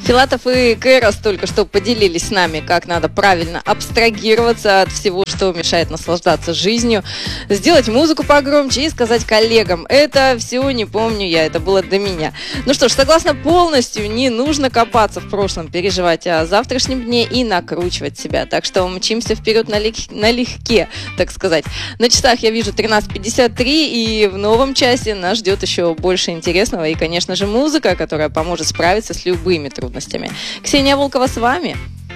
Филатов и Кэрос только что поделились с нами, как надо правильно абстрагироваться от всего, что мешает наслаждаться жизнью, сделать музыку погромче и сказать коллегам: это все не помню я, это было до меня. Ну что ж, согласна полностью, не нужно копаться в прошлом, переживать о завтрашнем дне и накручивать себя. Так что мчимся вперед налегке, так сказать. На часах я вижу 13:53, и в новом часе нас ждет еще больше интересного и, конечно же, музыка, которая поможет справиться с любыми трудностями. Ксения Волкова с вами.